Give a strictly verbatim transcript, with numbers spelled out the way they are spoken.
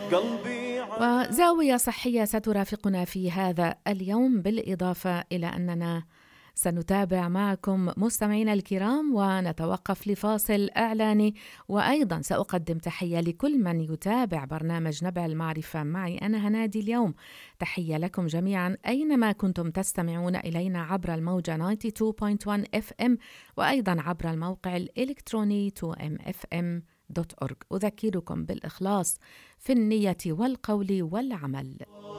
قلبي وزاوية صحية سترافقنا في هذا اليوم، بالإضافة إلى أننا سنتابع معكم مستمعينا الكرام ونتوقف لفاصل إعلاني، وأيضا سأقدم تحية لكل من يتابع برنامج نبع المعرفة معي أنا هنادي اليوم. تحية لكم جميعا أينما كنتم تستمعون إلينا عبر الموجة اثنين وتسعين فاصلة واحد إف إم، وأيضا عبر الموقع الإلكتروني تو إم إف إم دوت أورج. أذكركم بالإخلاص في النية والقول والعمل.